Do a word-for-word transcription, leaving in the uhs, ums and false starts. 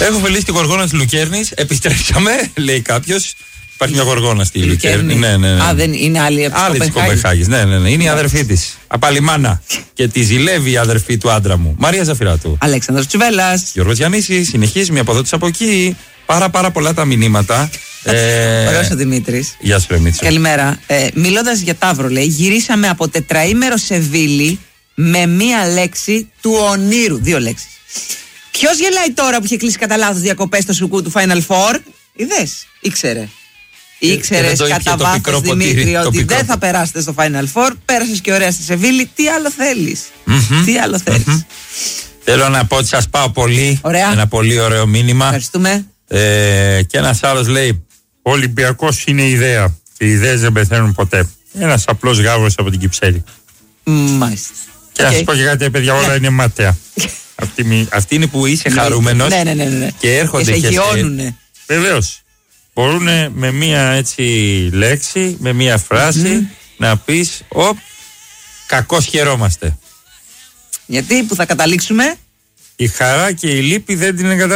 Έχω φιλήσει τη γοργόνα της Λουκέρνης. Επιστρέψαμε, λέει κάποιος. Υπάρχει μια γοργόνα στη Λουκέρνη. Ναι, ναι, ναι. Α, δεν είναι άλλη από Άλλη τη της Κοπενχάγης. Ναι, ναι, ναι. Είναι η αδερφή της. Απαλιμάνα. Και τη ζηλεύει η αδερφή του άντρα μου. Μαρία Ζαφυράτου. Αλέξανδρος Τσουβέλλας. Γιώργος Γιαννήσης. Συνεχίζουμε από εδώ της από εκεί. Πάρα πάρα πολλά τα μηνύματα. ε... Ωραίος ο Δημήτρης. Γεια σου, Πρεμίτσο. Καλημέρα. Ε, μιλώντας για Ταύρο, λέει, γυρίσαμε από τετραήμερο Σεβίλη με μία λέξη του ονείρου. Δύο λέξεις. Ποιος γελάει τώρα που είχε κλείσει κατά λάθος διακοπές στο σουκού του Final Four? Είδες, ήξερε. Ήξερες κατά βάθος, Δημήτρη, ότι δεν θα περάσετε στο Final Four. Πέρασες και ωραία στη Σεβίλη. Τι άλλο θέλεις? Mm-hmm. Τι άλλο θέλεις? Mm-hmm. Θέλω να πω ότι σας πάω πολύ. Ωραία. Ένα πολύ ωραίο μήνυμα. Ευχαριστούμε. Ε, και ένας άλλος λέει: ο Ολυμπιακός είναι ιδέα. Και οι ιδέες δεν πεθαίνουν ποτέ. Ένας απλός γάβρος από την Κυψέλη. Μάλιστα. Και okay. να σας πω και κάτι, παιδιά, όλα yeah. είναι μάταια. αυτή, αυτή είναι που είσαι χαρούμενος ναι, ναι, ναι, ναι. και έρχονται και, και σε εγγυώνουνε. Βεβαίως. Μπορούν με μία έτσι λέξη, με μία φράση mm-hmm. να πεις: οπ, κακώς χαιρόμαστε. Γιατί, που θα καταλήξουμε? Η χαρά και η λύπη δεν την εγκαταλείπουν.